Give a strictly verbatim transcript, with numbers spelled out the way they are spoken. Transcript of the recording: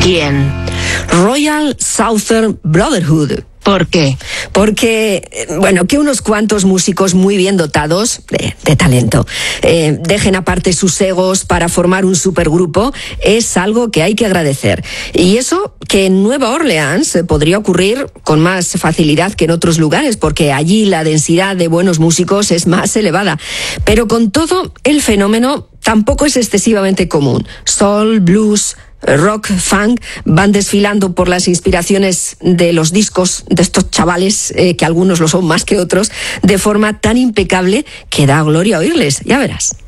¿Quién? Royal Southern Brotherhood. ¿Por qué? Porque, bueno, que unos cuantos músicos muy bien dotados, de, de talento, eh, dejen aparte sus egos para formar un supergrupo es algo que hay que agradecer. Y eso que en Nueva Orleans podría ocurrir con más facilidad que en otros lugares, porque allí la densidad de buenos músicos es más elevada. Pero con todo, el fenómeno tampoco es excesivamente común. Soul, blues, rock, funk, van desfilando por las inspiraciones de los discos de estos chavales, eh, que algunos lo son más que otros, de forma tan impecable que da gloria oírles, ya verás.